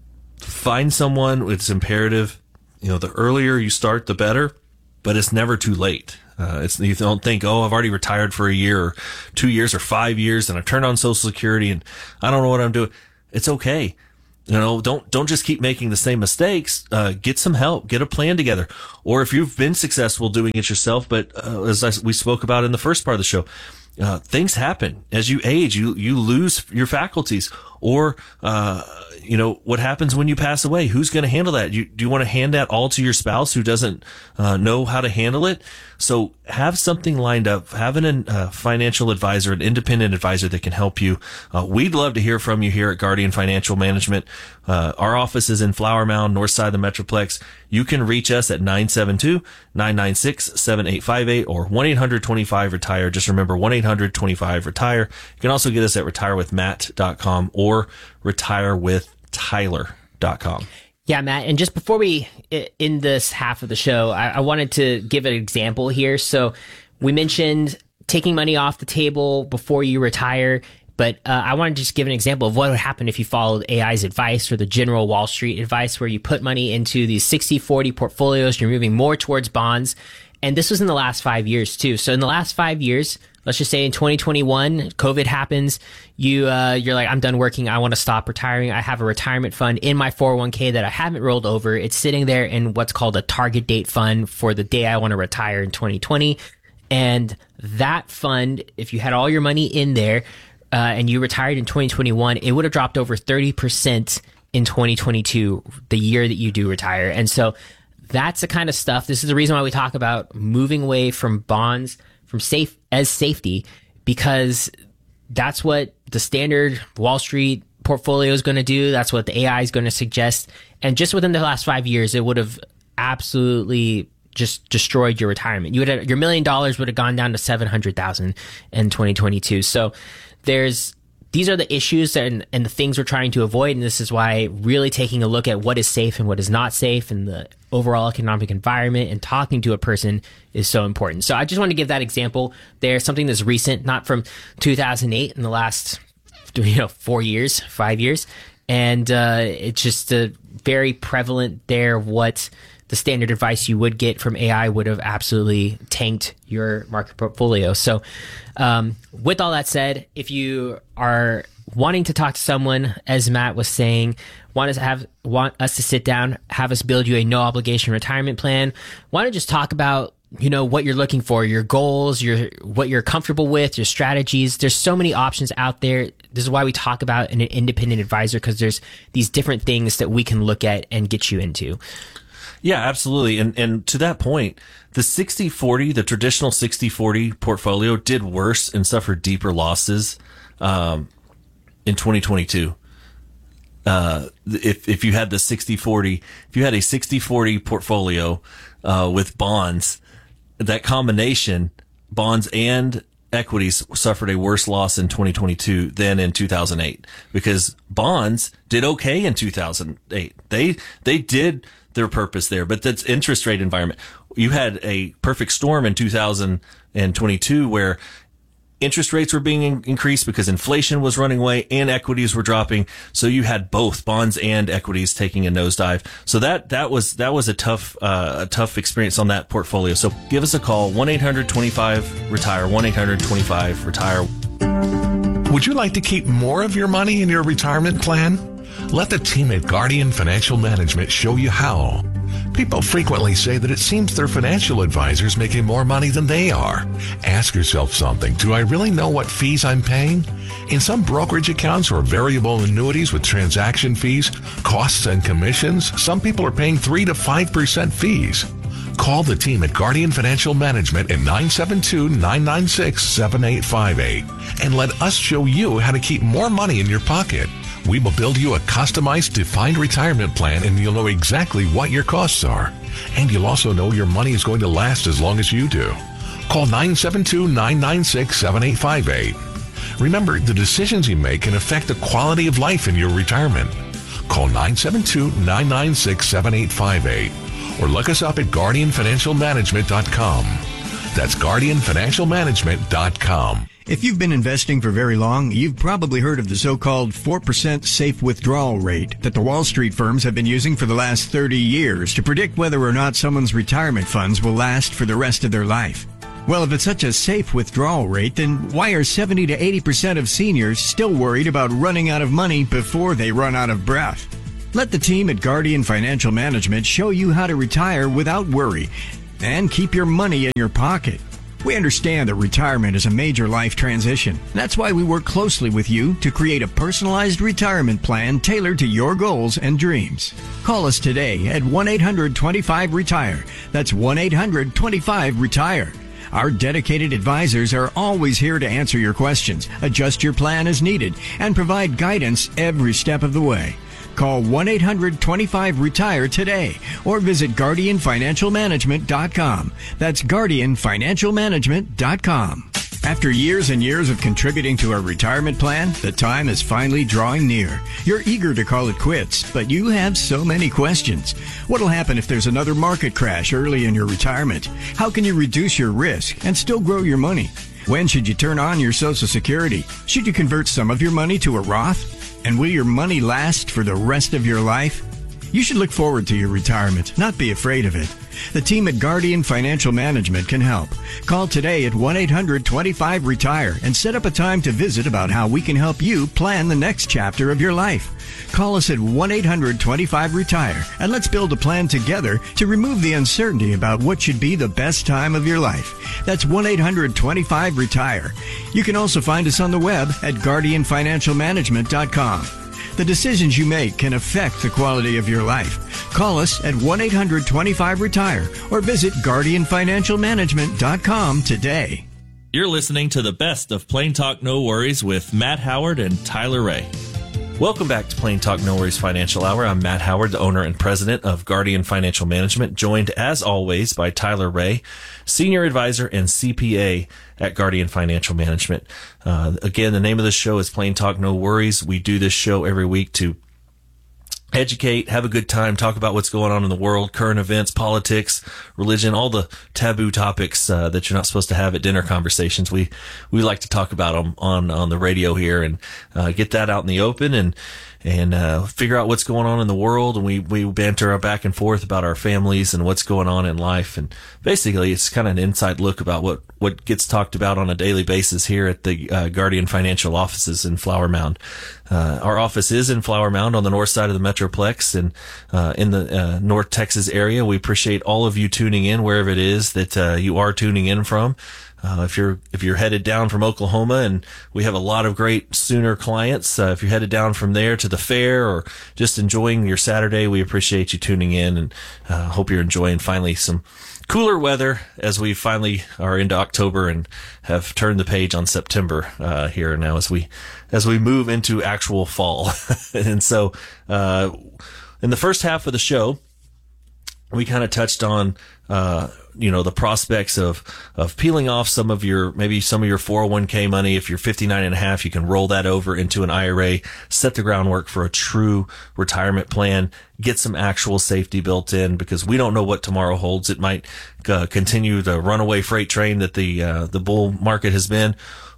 Speaker 20: find someone. It's imperative. You know, the earlier you start, the better. But it's never too late. Uh, it's, you don't think, oh, I've already retired for a year or two years or five years and I turned on Social Security and I don't know what I'm doing. It's okay. You know, don't, don't just keep making the same mistakes. Uh, get some help, get a plan together. Or if you've been successful doing it yourself, but, uh, as I, we spoke about in the first part of the show, uh, things happen as you age, you, you lose your faculties or, uh, you know, what happens when you pass away? Who's going to handle that? You, do you want to hand that all to your spouse who doesn't uh, know how to handle it? So have something lined up. Have a uh, financial advisor, an independent advisor that can help you. Uh, we'd love to hear from you here at Guardian Financial Management. Uh, our office is in Flower Mound, north side of the Metroplex. You can reach us at nine seven two, nine nine six, seven eight five eight or one eight hundred twenty-five retire. Just remember one eight hundred twenty-five retire. You can also get us at retire with matt dot com or retire with tyler dot com.
Speaker 19: Yeah, Matt. And just before we, in this half of the show, I, I wanted to give an example here. So we mentioned taking money off the table before you retire. But uh, I want to just give an example of what would happen if you followed A I's advice or the general Wall Street advice, where you put money into these sixty forty portfolios. You're moving more towards bonds. And this was in the last five years, too. So in the last five years, let's just say in twenty twenty-one, COVID happens. You, uh, you're like, I'm done working. I want to stop retiring. I have a retirement fund in my four oh one k that I haven't rolled over. It's sitting there in what's called a target date fund for the day I want to retire in twenty twenty. And that fund, if you had all your money in there, uh, and you retired in twenty twenty-one, it would have dropped over thirty percent in twenty twenty-two, the year that you do retire. And so that's the kind of stuff. This is the reason why we talk about moving away from bonds, from safe as safety, because that's what the standard Wall Street portfolio is going to do. That's what the A I is going to suggest. And just within the last five years, it would have absolutely just destroyed your retirement. You would have, your million dollars would have gone down to seven hundred thousand in twenty twenty-two. So there's, these are the issues and, and the things we're trying to avoid. And this is why really taking a look at what is safe and what is not safe and the overall economic environment and talking to a person is so important. So I just want to give that example there, something that's recent, not from two thousand eight, in the last, you know, four years, five years. And uh, it's just uh, very prevalent there. What the standard advice you would get from A I would have absolutely tanked your market portfolio. So um, with all that said, if you are wanting to talk to someone, as Matt was saying, want us to have want us to sit down, have us build you a no obligation retirement plan, want to just talk about, you know, what you're looking for, your goals, your what you're comfortable with, your strategies. There's so many options out there. This is why we talk about an independent advisor, because there's these different things that we can look at and get you into.
Speaker 20: Yeah, absolutely. And and to that point, the sixty forty, the traditional sixty forty portfolio did worse and suffered deeper losses um, in twenty twenty-two. Uh, if if you had the sixty forty, if you had a sixty forty portfolio uh, with bonds, that combination, bonds and equities, suffered a worse loss in twenty twenty-two than in two thousand eight, because bonds did okay in two thousand eight. They they did their purpose there, but that's interest rate environment. You had a perfect storm in two thousand twenty-two where interest rates were being in- increased because inflation was running away and equities were dropping. So you had both bonds and equities taking a nosedive. So that, that was, that was a tough, uh, a tough experience on that portfolio. So give us a call, one eight hundred twenty-five retire, one eight hundred twenty-five retire.
Speaker 21: Would you like to keep more of your money in your retirement plan? Let the team at Guardian Financial Management show you how. People frequently say that it seems their financial advisor's making more money than they are. Ask yourself something. Do I really know what fees I'm paying? In some brokerage accounts or variable annuities with transaction fees, costs, and commissions, some people are paying three to five percent fees. Call the team at Guardian Financial Management at nine seven two, nine nine six, seven eight five eight and let us show you how to keep more money in your pocket. We will build you a customized defined retirement plan, and you'll know exactly what your costs are. And you'll also know your money is going to last as long as you do. Call nine seven two, nine nine six, seven eight five eight. Remember, the decisions you make can affect the quality of life in your retirement. Call nine seven two, nine nine six, seven eight five eight or look us up at guardian financial management dot com. That's guardian financial management dot com.
Speaker 15: If you've been investing for very long, you've probably heard of the so-called four percent safe withdrawal rate that the Wall Street firms have been using for the last thirty years to predict whether or not someone's retirement funds will last for the rest of their life. Well, if it's such a safe withdrawal rate, then why are seventy to eighty percent of seniors still worried about running out of money before they run out of breath? Let the team at Guardian Financial Management show you how to retire without worry and keep your money in your pocket. We understand that retirement is a major life transition. That's why we work closely with you to create a personalized retirement plan tailored to your goals and dreams. Call us today at one eight hundred, twenty-five, retire. That's one eight hundred, twenty-five, retire. Our dedicated advisors are always here to answer your questions, adjust your plan as needed, and provide guidance every step of the way. Call one eight hundred, twenty-five, retire today or visit guardian financial management dot com. That's guardian financial management dot com. After years and years of contributing to our retirement plan, the time is finally drawing near. You're eager to call it quits, but you have so many questions. What'll happen if there's another market crash early in your retirement? How can you reduce your risk and still grow your money? When should you turn on your Social Security? Should you convert some of your money to a Roth? And will your money last for the rest of your life? You should look forward to your retirement, not be afraid of it. The team at Guardian Financial Management can help. Call today at one eight hundred, twenty-five, retire and set up a time to visit about how we can help you plan the next chapter of your life. Call us at one eight hundred, twenty-five, retire and let's build a plan together to remove the uncertainty about what should be the best time of your life. That's one eight hundred, twenty-five, retire. You can also find us on the web at guardian financial management dot com. The decisions you make can affect the quality of your life. Call us at one eight hundred, twenty-five, retire or visit guardian financial management dot com today.
Speaker 16: You're listening to the best of Plain Talk No Worries with Matt Howard and Tyler Ray.
Speaker 20: Welcome back to Plain Talk No Worries Financial Hour. I'm Matt Howard, the owner and president of Guardian Financial Management, joined as always by Tyler Ray, senior advisor and C P A at Guardian Financial Management. Uh, again, the name of the show is Plain Talk No Worries. We do this show every week to educate, have a good time, talk about what's going on in the world, current events, politics, religion, all the taboo topics uh, that you're not supposed to have at dinner conversations. We we like to talk about them on on the radio here and uh, get that out in the open and and uh, figure out what's going on in the world. And we we banter back and forth about our families and what's going on in life. And basically, it's kind of an inside look about what what gets talked about on a daily basis here at the uh, Guardian Financial offices in Flower Mound. Uh, our office is in Flower Mound on the north side of the Metroplex and uh, in the uh, North Texas area. We appreciate all of you tuning in wherever it is that uh, you are tuning in from. Uh, if you're if you're headed down from Oklahoma, and we have a lot of great Sooner clients, uh, if you're headed down from there to the fair or just enjoying your Saturday, we appreciate you tuning in and uh, hope you're enjoying finally some cooler weather as we finally are into October and have turned the page on September uh, here now as we as we move into actual fall. And so uh, in the first half of the show, we kind of touched on uh, you know, the prospects of, of peeling off some of your, maybe some of your four oh one k money. If you're fifty-nine and a half, you can roll that over into an I R A, set the groundwork for a true retirement plan, get some actual safety built in, because we don't know what tomorrow holds. It might uh, continue the runaway freight train that the, uh, the bull market has been,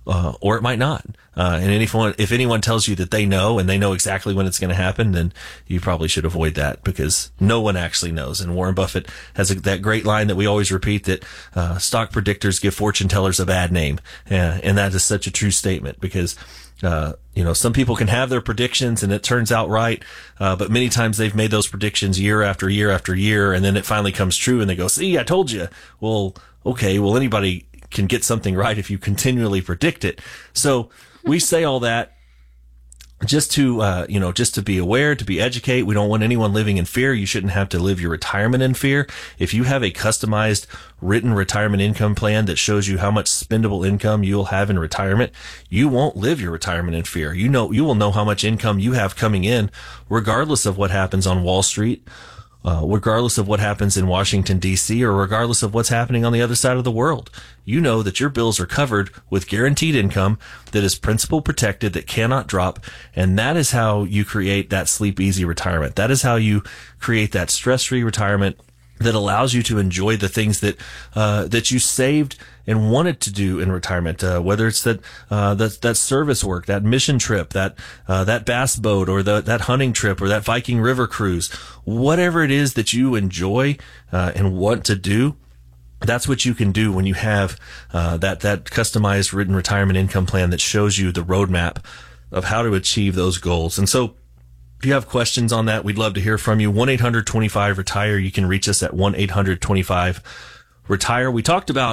Speaker 20: uh, or it might not. Uh, and anyone, if anyone tells you that they know and they know exactly when it's going to happen, then you probably should avoid that, because no one actually knows. And Warren Buffett has a, that great line that we always repeat, that uh, stock predictors give fortune tellers a bad name. Uh, and that is such a true statement, because Uh, you know, some people can have their predictions and it turns out right. Uh, but many times they've made those predictions year after year after year. And then it finally comes true and they go, see, I told you. Well, okay. Well, anybody can get something right if you continually predict it. So we say all that just to, uh, you know, just to be aware, to be educated. We don't want anyone living in fear. You shouldn't have to live your retirement in fear. If you have a customized written retirement income plan that shows you how much spendable income you'll have in retirement, you won't live your retirement in fear. You know, you will know how much income you have coming in, regardless of what happens on Wall Street, uh, regardless of what happens in Washington, D C, or regardless of what's happening on the other side of the world. You know that your bills are covered with guaranteed income that is principal protected, that cannot drop. And that is how you create that sleep easy retirement. That is how you create that stress-free retirement that allows you to enjoy the things that uh, that you saved and wanted to do in retirement, uh, whether it's that uh, that that service work, that mission trip, that uh, that bass boat, or the, that hunting trip, or that Viking River cruise, whatever it is that you enjoy uh, and want to do. That's what you can do when you have uh, that that customized written retirement income plan that shows you the roadmap of how to achieve those goals. And so, if you have questions on that, we'd love to hear from you. one eight hundred twenty-five retire. You can reach us at one eight hundred twenty-five retire. We talked about